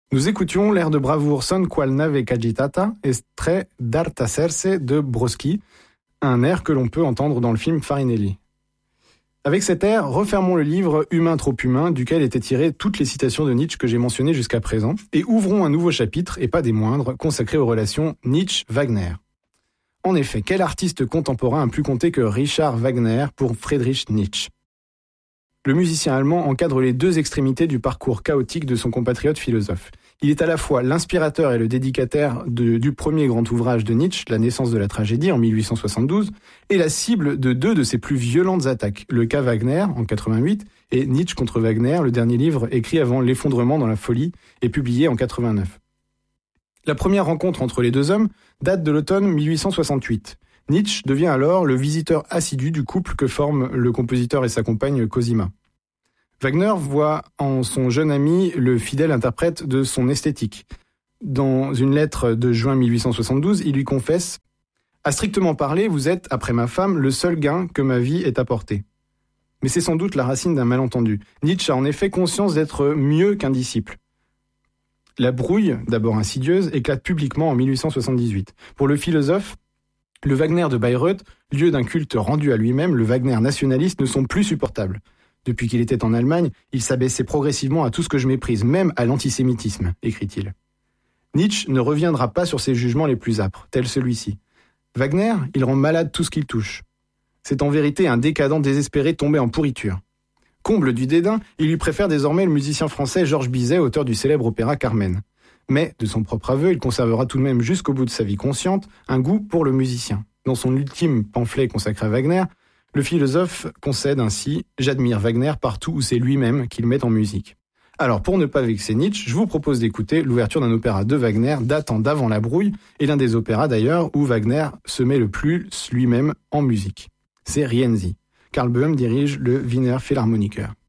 Nous écoutions l'air de bravoure Son qual nave cagitata, extrait d'Artaserse de Brodsky, un air que l'on peut entendre dans le film Farinelli. Avec cet air, refermons le livre Humain trop humain, duquel étaient tirées toutes les citations de Nietzsche que j'ai mentionnées jusqu'à présent, et ouvrons un nouveau chapitre, et pas des moindres, consacré aux relations Nietzsche-Wagner. En effet, quel artiste contemporain a pu compter que Richard Wagner pour Friedrich Nietzsche ? Le musicien allemand encadre les deux extrémités du parcours chaotique de son compatriote philosophe. Il est à la fois l'inspirateur et le dédicataire du premier grand ouvrage de Nietzsche, La naissance de la tragédie en 1872, et la cible de deux de ses plus violentes attaques, le cas Wagner en 88 et Nietzsche contre Wagner, le dernier livre écrit avant l'effondrement dans la folie et publié en 89. La première rencontre entre les deux hommes date de l'automne 1868. Nietzsche devient alors le visiteur assidu du couple que forment le compositeur et sa compagne Cosima. Wagner voit en son jeune ami le fidèle interprète de son esthétique. Dans une lettre de juin 1872, il lui confesse « À strictement parler, vous êtes, après ma femme, le seul gain que ma vie ait apporté. » Mais c'est sans doute la racine d'un malentendu. Nietzsche a en effet conscience d'être mieux qu'un disciple. La brouille, d'abord insidieuse, éclate publiquement en 1878. Pour le philosophe, le Wagner de Bayreuth, lieu d'un culte rendu à lui-même, le Wagner nationaliste, ne sont plus supportables. Depuis qu'il était en Allemagne, il s'abaissait progressivement à tout ce que je méprise, même à l'antisémitisme, écrit-il. Nietzsche ne reviendra pas sur ses jugements les plus âpres, tel celui-ci. Wagner, il rend malade tout ce qu'il touche. C'est en vérité un décadent désespéré tombé en pourriture. Comble du dédain, il lui préfère désormais le musicien français Georges Bizet, auteur du célèbre opéra Carmen. Mais, de son propre aveu, il conservera tout de même jusqu'au bout de sa vie consciente un goût pour le musicien. Dans son ultime pamphlet consacré à Wagner, le philosophe concède ainsi « J'admire Wagner partout où c'est lui-même qu'il met en musique ». Alors, pour ne pas vexer Nietzsche, je vous propose d'écouter l'ouverture d'un opéra de Wagner datant d'avant la brouille, et l'un des opéras d'ailleurs où Wagner se met le plus lui-même en musique. C'est Rienzi. Karl Böhm dirige le Wiener Philharmoniker.